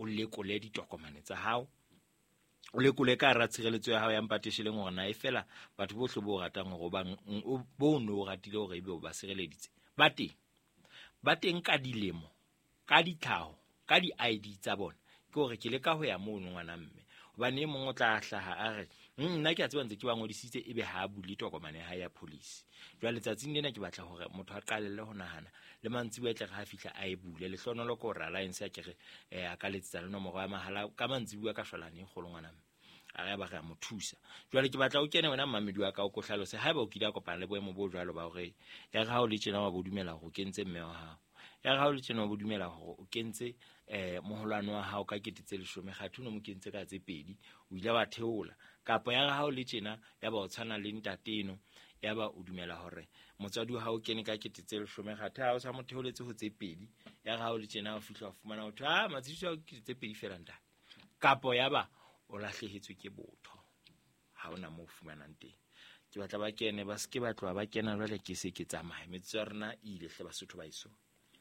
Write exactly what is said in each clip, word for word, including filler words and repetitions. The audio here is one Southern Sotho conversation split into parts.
o lekole ditokomane tsa hao, o lekole ka ra tshireletso ya hao ya mpatisheleng hore na e fela batho bohle bo ratang hore ba bo no ratile hore ebe ba sireleditse ba teng ba teng ka dilemo ka ditlhaho ka di-I D tsa bona ke hore ke leka ho ya mono ngwana mme hobane e mong o tla hlaha a re nna ke a tseba ntse ke ba ngodisitse ebe ha bule tokomane ha ya police jwale tsatsing lena ke batla hore motho a qalelle ho nahana le mantsibuwa tle ga fihla a e bule le hlonolo ko ra alliance ya kere eh a ka letsetsa le nomoro ya mahala ka mantsibuwa ka shwalane e kgolo ngwana mme a ba ga mo thusa jwale ke batla o kene wena mmamedi wa ka o ko hlalose ha eba o kile a kopana le boemo bo jwalo ba hore ya ga o le tjena wa bodumela go kentse mme wa hao ya ga o le tjena wa bodumela go o kentse eh moholwane wa hao ka ketetse leshome kgatho no mo kentse ka tse pedi o ile wa theola kapo ya ga o le tjena ya ba o tshwana le ntateno ya ba o dumela hore motswadi wa hao kene ka ketetse leshome kgatho ha o sa mo theoletse ho tse pedi ya ga o le tjena o fihla o fumana ho tha matsitso a ketetse pedi fela nta kapo ya ba o lahlehetswe ke botho ha ona mo fumanang teng ke batla ba kene ba se ke ba tloa ba kena jwale ke se ke tsamaya metso ya rena ile hle Basotho ba iso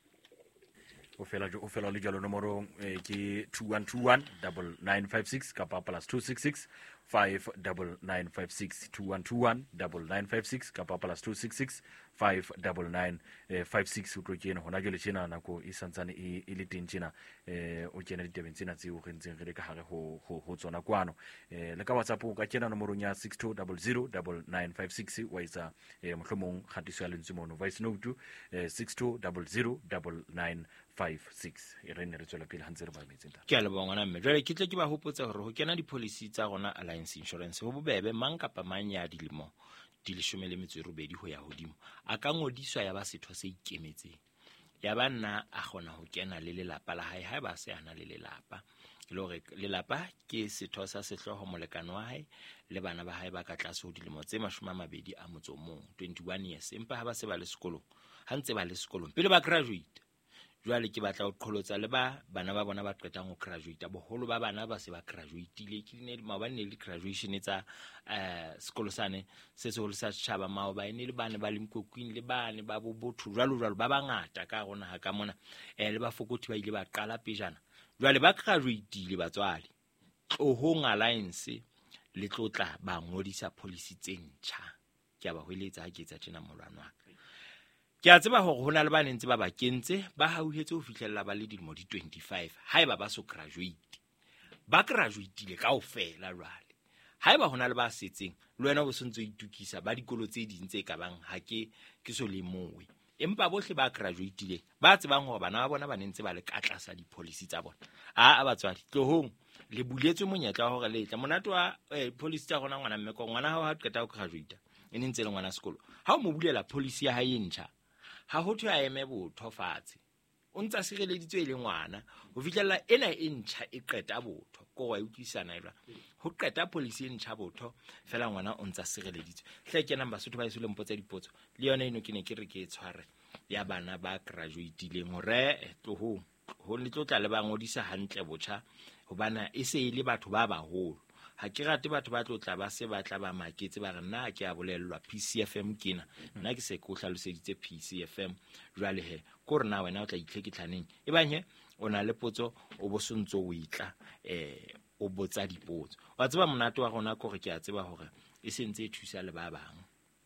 o fela jo o fela le jalo nomoro ke two one two one nine nine five six kapa plus two six six five nine nine five six two one two one nine nine five six kapa plus two six six five nine nine five six o tlo kena hona jole tjena nako e santsane e le teng tjena eh o kena ditebeng tsena tse o rentseng re le ka hare ho ho tsona kwano eh le ka WhatsApp o ka kena nomorong ya six two zero zero nine nine five six wa isa eh mohlomong khatiso ya lentswe mono voice note six two zero zero nine nine five six e re ne re tswela pele hantse re ba metseng ta ke a le bongwana mme jwale ke tle ke ba hopotsa hore ho kena di-policy tsa rona Alliance Insurance ho bobebe mang kapa mang ya dilemo di leshome le metso e robedi ho ya hodimo a ka ngodiswa ya ba setho se ikemetseng ya ba nna a kgona ho kena le lelapa la hae ha ba se ana le lelapa le hore lelapa ke setho sa sehloho molekano wa hae le bana ba hae ba ka tlase ho dilemo tse mashome a mabedi a motso mong twenty-one years empa ha ba se ba le sekolong ha ntse ba le sekolong pele ba graduate jwale ke batla ho qholotsa le ba bana ba bona ba qetang ho graduate boholo ba bana ba se ba graduateile ke ne maobane le graduation tsa eh sekolo sane se se ho le sa tshaba maobane le bana ba le Mkokwing le bana ba bo botho jwalo jwalo ba bangata ka rona ha ka mona eh le ba fokoti ba ile ba qala pejana jwale ba graduateile batswali Tlohong Alliance le tlotla ba ngodisa policy tse ntjha ke a ba hweletsa ha ke etsa tjena molwana wa ke a tseba hore hona le ba nentse ba ba kentse ba hauhetse ho fihlella ba le dilemo di twenty-five haeba ba so graduate ba graduateile kaofela jwale haeba hona le ba setseng le wena o sontse o itukisa ba dikolo tse ding tse ka bang ha ke ke so le mowe empa bohle ba graduateile ba tsebang hore bana ba bona ba nentse ba le ka tlasa di-policy tsa bona a a batswadi Tlohong le buletswe monyetla hore le tla monato wa policy tsa rona ngwana mme ko ngwana hao ha qeta ho graduate e ntse le ngwana sekolo ha o mo bulela policy ya hae e ntjha ha ho thwe a eme botho fatshe o ntse a sireleditswe e le ngwana ho fihlella ena e ntjha e qeta botho ko wa utlwisana ela ho qeta policy e ntjha botho fela ngwana o ntse a sireleditswe hle ke namba Basotho ba isole mpotsa dipotso le yona eno ke ne ke re ke tshware ya bana ba graduateileng hore Tlohong ho le tlotla le ba ngodisa hantle botjha hobana e se ile batho ba baholo ha ke rate batho ba tlotla ba se batla ba maketse ba re nna ke a bolellwa P C F M kena nna ke se ko hlaloseditse P C F M jwale he ko rena wena o tla itlhekitlaneng e banye o na le potso o bo sontso o itla eh o botsa dipotso wa tseba monato wa rona ko re ke a tseba hore e sentse e thusa le ba bang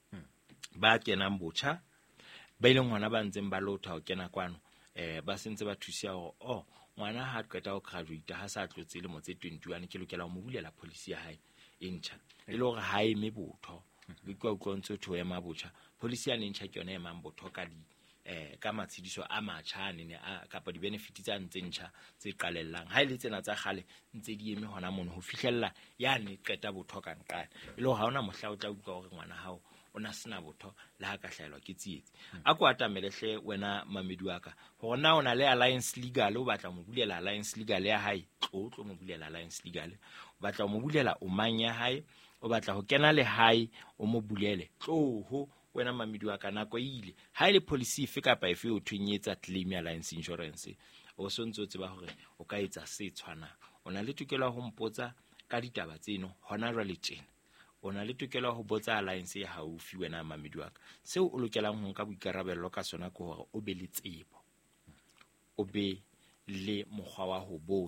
ba kenang botjha ba ile ngwana ba ntseng ba lotha ho kena kwano eh ba sentse ba thusia hore oh ngwana ha qeta ho graduate ha sa tlotse le mo tse twenty-one ke lokela ho mo bulela policy ya hae e ntjha e le hore ha eme botho le kwa utlwantse ho ema botjha policy ya ntjha ke yona e mang botho ka di eh ka matshidiso a matjhane ne a kapa di benefits tsa ntse ntjha tse qalellang ha ile tsena tsa khale ntse di eme hona mono ho fihlella yane qeta botho ka nqane e le ho ha ona mohla o tla utlwa hore ngwana hao ona sina botho le ha ka hlaelwa ke tsietsi a ko atamele hle wena mamedi wa ka hore na ona le Alliance Legal o batla mo bulela Alliance Legal ya hae o tlo mo bulela Alliance Legal o batla mo bulela o mang ya hae o batla ho kena le hae o mo bulele Tloho wena mamedi wa ka nako ile ha ile policy efe kapa efe o thwenyetsa claim ya Alliance Insurance o sontse o tseba hore o ka etsa se tshwana ona le tokelo ho mpotsa ka ditaba tseno hona jwale tjena ona le tokelo ho botsa Alliance ya haufi wena mamedi wa ka seo o lokelang ho nka boikarabello ka sona ke hore o be le tsebo o be le mokgwa wa ho bo